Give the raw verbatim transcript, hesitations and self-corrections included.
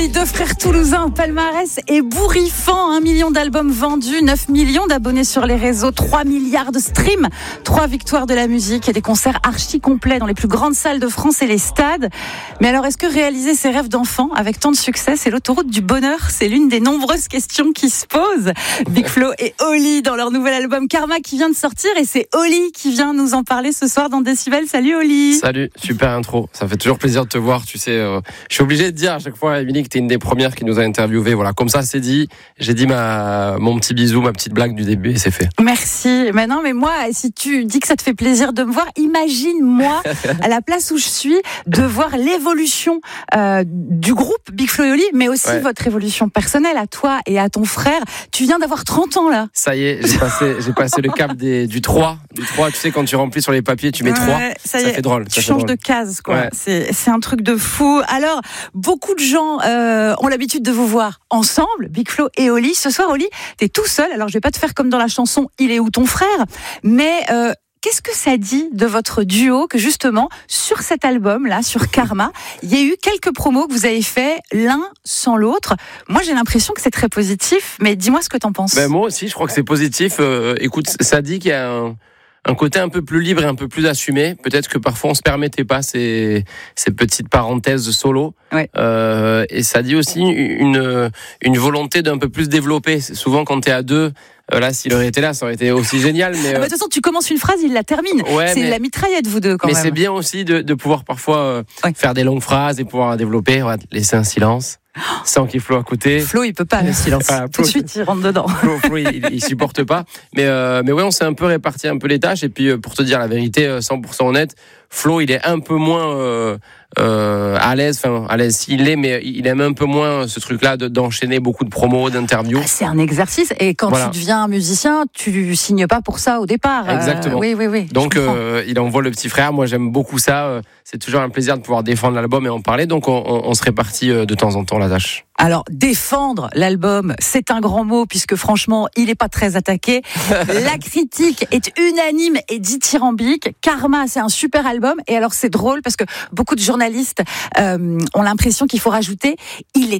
Deux frères toulousains, palmarès ébouriffant, un million d'albums vendus, neuf millions d'abonnés sur les réseaux, trois milliards de streams, trois victoires de la musique et des concerts archi complets dans les plus grandes salles de France et les stades. Mais alors, est-ce que réaliser ses rêves d'enfant avec tant de succès, c'est l'autoroute du bonheur? C'est l'une des nombreuses questions qui se posent. Big Flo et Oli dans leur nouvel album Karma qui vient de sortir, et c'est Oli qui vient nous en parler ce soir dans Décibel. Salut Oli. Salut, super intro, ça fait toujours plaisir de te voir, tu sais, euh, je suis obligé de dire à chaque fois, Émilie, que t'es une des premières qui nous a interviewé. Voilà, comme ça c'est dit. J'ai dit ma, mon petit bisou, ma petite blague du début et c'est fait. Merci. Mais non, mais moi, si tu dis que ça te fait plaisir de me voir, imagine-moi à la place où je suis de voir l'évolution euh, du groupe Big Flo et Oli, mais aussi ouais. votre évolution personnelle à toi et à ton frère. Tu viens d'avoir trente ans là. Ça y est, j'ai passé, j'ai passé le cap des, du trois. Du trois, tu sais, quand tu remplis sur les papiers, tu mets trois. Ouais, ça, ça fait drôle. Tu ça changes drôle. de case, quoi. Ouais. C'est, c'est un truc de fou. Alors, beaucoup de gens euh, ont l'habitude de vous voir ensemble, Big Flo et Oli. Ce soir, Oli, t'es tout seul. Alors, je vais pas te faire comme dans la chanson « Il est où ton frère ?» Mais euh, qu'est-ce que ça dit de votre duo que justement, sur cet album-là, sur Karma, il y a eu quelques promos que vous avez fait l'un sans l'autre. Moi, j'ai l'impression que c'est très positif, mais dis-moi ce que t'en penses. Ben, moi aussi, je crois que c'est positif. Euh, écoute, ça dit qu'il y a un... un côté un peu plus libre et un peu plus assumé. Peut-être que parfois on se permettait pas ces, ces petites parenthèses solo. Ouais. Euh, et ça dit aussi une, une volonté d'un peu plus développer. Souvent quand t'es à deux, euh, là s'il aurait été là, ça aurait été aussi génial. Mais, euh... ah bah, de toute façon, tu commences une phrase, il la termine. Ouais, c'est mais... la mitraillette, vous deux, quand mais même. Mais c'est bien aussi de, de pouvoir parfois euh, ouais. faire des longues phrases et pouvoir développer, ouais, laisser un silence. Sans qu'il Flo à côté. Flo, il peut pas le silence. Voilà, Flo, tout de suite, il rentre dedans. Flo, Flo il, il supporte pas. Mais euh, mais ouais, on s'est un peu réparti un peu les tâches. Et puis pour te dire la vérité, cent pour cent honnête, Flo, il est un peu moins euh, euh, à l'aise. Enfin, à l'aise, il l'est, mais il aime un peu moins ce truc-là de, d'enchaîner beaucoup de promos, d'interviews. Ah, c'est un exercice. Et quand voilà. tu deviens musicien, tu signes pas pour ça au départ. Exactement. Euh, oui, oui, oui. Donc euh, il envoie le petit frère. Moi, j'aime beaucoup ça. C'est toujours un plaisir de pouvoir défendre l'album et en parler. Donc on, on, on se répartit de temps en temps la tâche. Alors, défendre l'album, c'est un grand mot, puisque franchement, il n'est pas très attaqué. La critique est unanime et dithyrambique. Karma, c'est un super album. Et alors, c'est drôle, parce que beaucoup de journalistes euh, ont l'impression qu'il faut rajouter « il est